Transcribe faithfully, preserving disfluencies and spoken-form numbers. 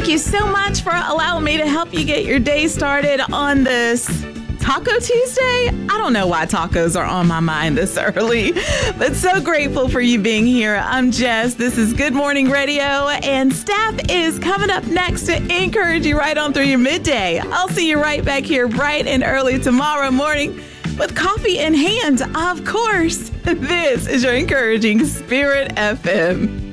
Thank you so much for allowing me to help you get your day started on this Taco Tuesday. I don't know why tacos are on my mind this early, but so grateful for you being here. I'm Jess. This is Good Morning Radio, and Steph is coming up next to encourage you right on through your midday. I'll see you right back here bright and early tomorrow morning with coffee in hand, of course. This is your Encouraging Spirit F M.